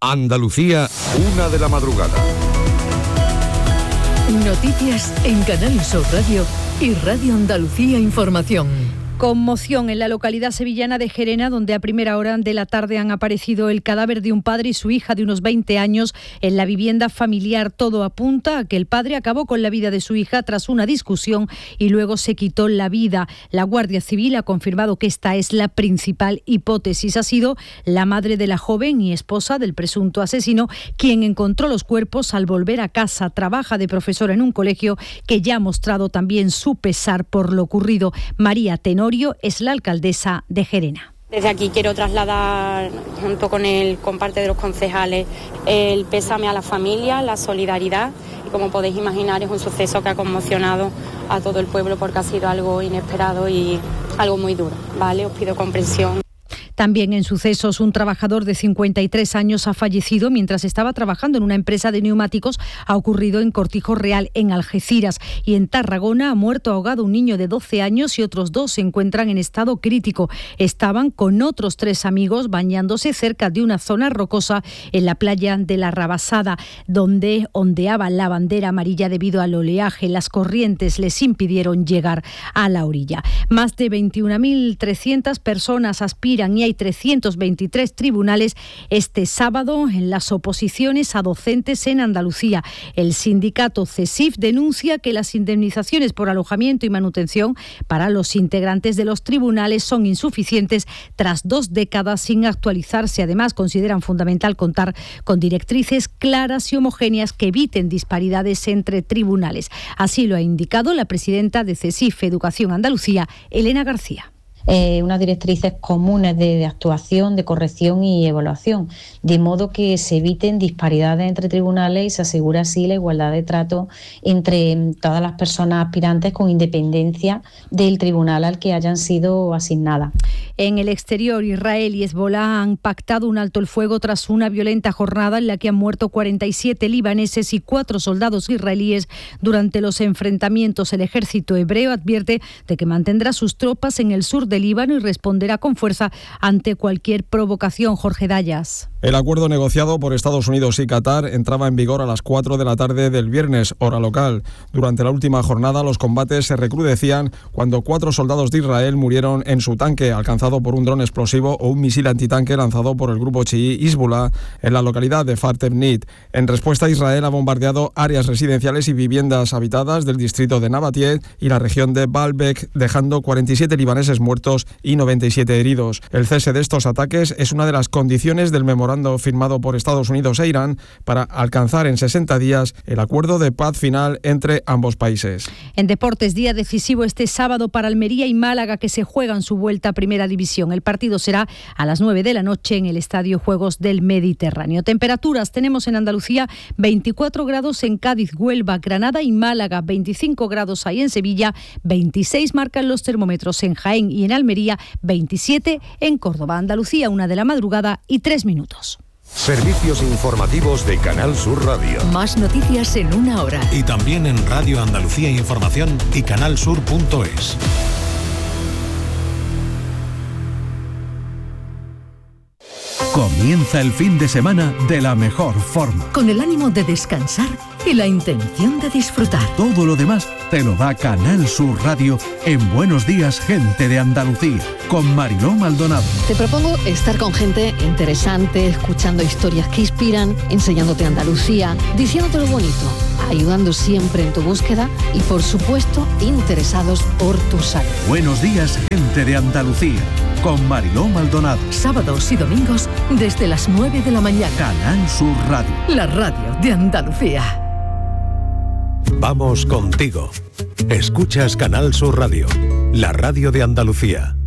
Andalucía, 1 de la madrugada. Noticias en Canal Sur Radio y Radio Andalucía Información. Conmoción en la localidad sevillana de Gerena, donde a primera hora de la tarde han aparecido el cadáver de un padre y su hija de unos 20 años en la vivienda familiar. Todo apunta a que el padre acabó con la vida de su hija tras una discusión y luego se quitó la vida. La Guardia Civil ha confirmado que esta es la principal hipótesis. Ha sido la madre de la joven y esposa del presunto asesino quien encontró los cuerpos al volver a casa. Trabaja de profesora en un colegio que ya ha mostrado también su pesar por lo ocurrido. María Tenorio es la alcaldesa de Gerena. Desde aquí quiero trasladar, junto con parte de los concejales, el pésame a la familia, la solidaridad. Y como podéis imaginar, es un suceso que ha conmocionado a todo el pueblo porque ha sido algo inesperado y algo muy duro, ¿vale? Os pido comprensión. También en sucesos, un trabajador de 53 años ha fallecido mientras estaba trabajando en una empresa de neumáticos. Ha ocurrido en Cortijo Real, en Algeciras. Y en Tarragona ha muerto ahogado un niño de 12 años y otros 2 se encuentran en estado crítico. Estaban con otros 3 amigos bañándose cerca de una zona rocosa en la playa de la Rabasada, donde ondeaba la bandera amarilla debido al oleaje. Las corrientes les impidieron llegar a la orilla. Más de 21.300 personas aspiran y hay 323 tribunales este sábado en las oposiciones a docentes en Andalucía. El sindicato CESIF denuncia que las indemnizaciones por alojamiento y manutención para los integrantes de los tribunales son insuficientes tras 2 décadas sin actualizarse. Además, consideran fundamental contar con directrices claras y homogéneas que eviten disparidades entre tribunales. Así lo ha indicado la presidenta de CESIF Educación Andalucía, Elena García. Unas directrices comunes de actuación, de corrección y evaluación, de modo que se eviten disparidades entre tribunales y se asegure así la igualdad de trato entre todas las personas aspirantes con independencia del tribunal al que hayan sido asignadas. En el exterior, Israel y Hezbolá han pactado un alto el fuego tras una violenta jornada en la que han muerto 47 libaneses y 4 soldados israelíes durante los enfrentamientos. El ejército hebreo advierte de que mantendrá sus tropas en el sur de Líbano y responderá con fuerza ante cualquier provocación. Jorge Dayas. El acuerdo negociado por Estados Unidos y Qatar entraba en vigor a las 4 de la tarde del viernes, hora local. Durante la última jornada, los combates se recrudecían cuando 4 soldados de Israel murieron en su tanque, alcanzado por un dron explosivo o un misil antitanque lanzado por el grupo chií Hezbolá en la localidad de Kfar Temnit. En respuesta, Israel ha bombardeado áreas residenciales y viviendas habitadas del distrito de Nabatieh y la región de Baalbek, dejando 47 libaneses muertos y 97 heridos. El cese de estos ataques es una de las condiciones del memorando firmado por Estados Unidos e Irán para alcanzar en 60 días el acuerdo de paz final entre ambos países. En deportes, día decisivo este sábado para Almería y Málaga, que se juegan su vuelta a Primera División. El partido será a las 9 de la noche en el Estadio Juegos del Mediterráneo. Temperaturas tenemos en Andalucía: 24 grados en Cádiz, Huelva, Granada y Málaga, 25 grados ahí en Sevilla, 26 marcan los termómetros en Jaén y en Almería, 27 en Córdoba. Andalucía, 1 de la madrugada y 3 minutos. Servicios informativos de Canal Sur Radio. Más noticias en 1 hora. Y también en Radio Andalucía Información y canalsur.es. Comienza el fin de semana de la mejor forma. Con el ánimo de descansar y la intención de disfrutar. Todo lo demás te lo da Canal Sur Radio en Buenos Días, Gente de Andalucía, con Mariló Maldonado. Te propongo estar con gente interesante, escuchando historias que inspiran, enseñándote Andalucía, diciéndote lo bonito, ayudando siempre en tu búsqueda y, por supuesto, interesados por tu salud. Buenos Días, Gente de Andalucía, con Mariló Maldonado. Sábados y domingos desde las 9 de la mañana. Canal Sur Radio. La radio de Andalucía. Vamos contigo. Escuchas Canal Sur Radio, la radio de Andalucía.